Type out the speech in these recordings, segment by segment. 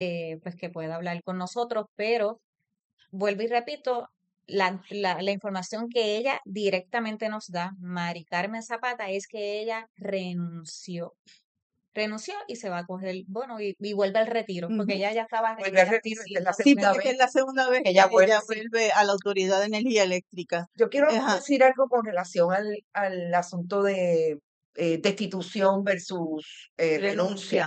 pues que pueda hablar con nosotros, pero vuelvo y repito, la información que ella directamente nos da, Mari Carmen Zapata, es que ella renunció y se va a coger, bueno, y vuelve al retiro, porque ella ya estaba Vuelve al retiro, esta es la diciendo, Sí, segunda porque vez es la segunda vez que ella que vuelve. ella vuelve a la Autoridad de Energía Eléctrica. Yo quiero Ajá. decir algo con relación al asunto de destitución versus renuncia.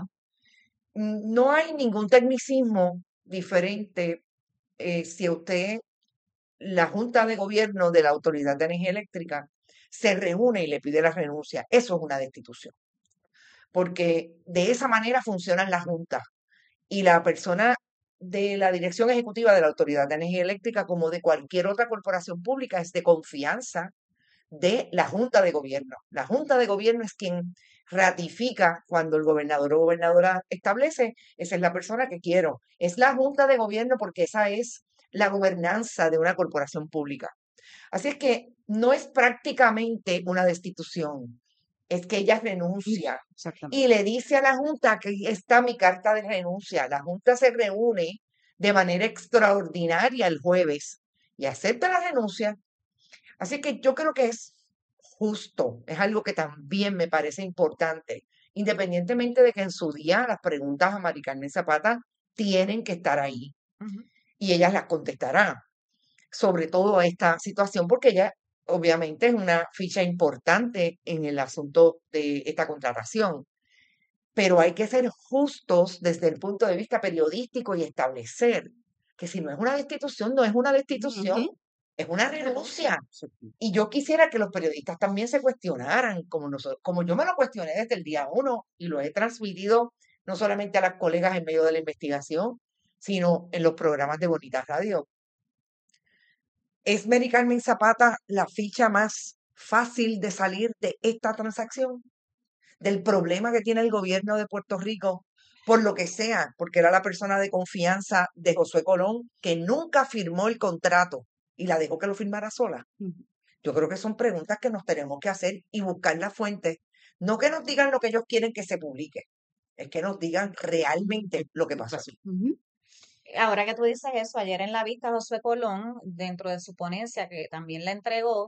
No hay ningún tecnicismo diferente si usted, la Junta de Gobierno de la Autoridad de Energía Eléctrica, se reúne y le pide la renuncia. Eso es una destitución, porque de esa manera funcionan las juntas. Y la persona de la dirección ejecutiva de la Autoridad de Energía Eléctrica, como de cualquier otra corporación pública, es de confianza de la Junta de Gobierno. La Junta de Gobierno es quien ratifica cuando el gobernador o gobernadora establece, esa es la persona que quiero. Es la Junta de Gobierno porque esa es la gobernanza de una corporación pública. Así es que no es prácticamente una destitución, es que ella renuncia Exactamente. y le dice a la Junta que ahí está mi carta de renuncia. La Junta se reúne de manera extraordinaria el jueves y acepta la renuncia. Así que yo creo que es justo, es algo que también me parece importante, independientemente de que en su día las preguntas a Mari Carmen Zapata tienen que estar ahí Ujú. y ella las contestará, sobre todo a esta situación, porque ella obviamente es una ficha importante en el asunto de esta contratación. Pero hay que ser justos desde el punto de vista periodístico y establecer que si no es una destitución, no es una destitución, es una renuncia. Y yo quisiera que los periodistas también se cuestionaran, como nosotros, como yo me lo cuestioné desde el día uno y lo he transmitido no solamente a las colegas en medio de la investigación, sino en los programas de Bonita Radio. ¿Es Mary Carmen Zapata la ficha más fácil de salir de esta transacción? Del problema que tiene el gobierno de Puerto Rico, por lo que sea, porque era la persona de confianza de Josué Colón, que nunca firmó el contrato y la dejó que lo firmara sola. Yo creo que son preguntas que nos tenemos que hacer y buscar la fuente. No que nos digan lo que ellos quieren que se publique, es que nos digan realmente lo que pasó aquí. Ahora que tú dices eso, ayer en la vista Josué Colón, dentro de su ponencia, que también la entregó,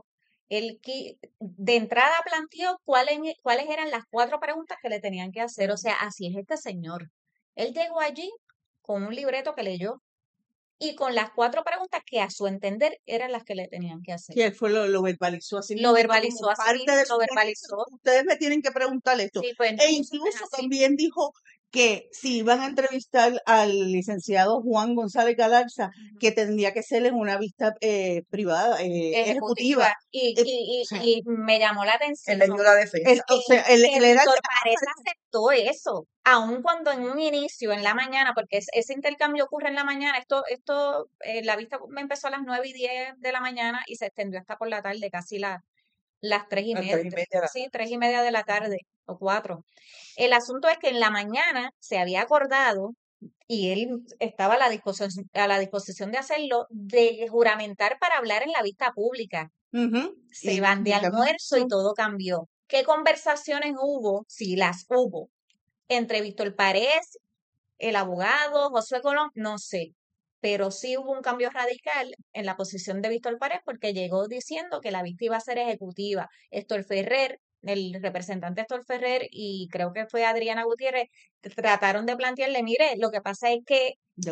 de entrada planteó cuáles eran las 4 preguntas que le tenían que hacer. O sea, así es este señor. Él llegó allí con un libreto que leyó y con las 4 preguntas que a su entender eran las que le tenían que hacer. Sí, él fue lo verbalizó así Lo mismo, verbalizó como así parte mismo, de su lo ponencia. verbalizó. Ustedes me tienen que preguntar esto. Sí, pues E entonces es incluso así. también dijo que si iban a entrevistar al licenciado Juan González Galarza, que tendría que ser en una vista privada, ejecutiva. Y me llamó la atención Él le dio la defensa. O sea, que él era el Víctor Párez aceptó eso, aun cuando en un inicio, en la mañana, porque ese intercambio ocurre en la mañana, la vista me empezó a las 9:10 de la mañana y se extendió hasta por la tarde, casi las 3:30, 3:30. sí, 3:30 de la tarde o 4. El asunto es que en la mañana se había acordado y él estaba a la disposición de hacerlo, de juramentar para hablar en la vista pública. Se van de almuerzo y todo cambió. ¿Qué conversaciones hubo? Si las hubo, entre Víctor Párez, el abogado, José Colón, no sé. Pero sí hubo un cambio radical en la posición de Víctor Párez porque llegó diciendo que la vista iba a ser ejecutiva. Héctor Ferrer, el representante Héctor Ferrer y creo que fue Adriana Gutiérrez, trataron de plantearle, mire, lo que pasa es que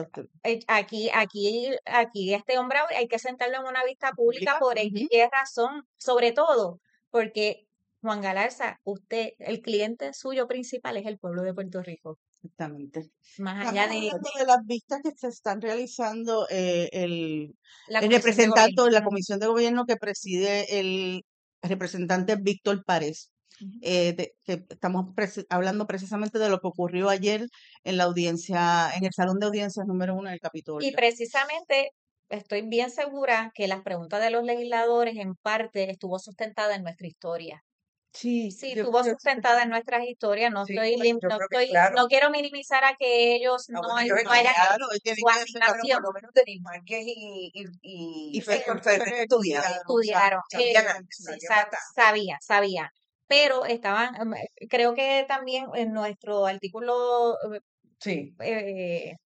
aquí este hombre hay que sentarlo en una vista pública por X razón, sobre todo porque Juan Galarza, el cliente suyo principal es el pueblo de Puerto Rico. Exactamente. Más allá de las vistas que se están realizando, el la comisión de representante de la gobierno. Comisión de Gobierno que preside el representante Víctor Párez, que estamos hablando precisamente de lo que ocurrió ayer en la audiencia, en el Salón de Audiencias número 1 del Capitolio. Y precisamente estoy bien segura que las preguntas de los legisladores en parte estuvo sustentada en nuestra historia. Sí, Sí, yo estuvo creo que sustentada en nuestras historias. No Sí, estoy, pues, lim- yo no creo que estoy, claro. no quiero minimizar a que ellos Ah, no, bueno, ellos no hayan claro, él tiene su que hacer la pero asignación. por lo menos Denis Márquez y Ferrer Ferrer estudiaron. Estudiaron, Sabían sí, bastante. sabía, pero creo que también en nuestro artículo Sí.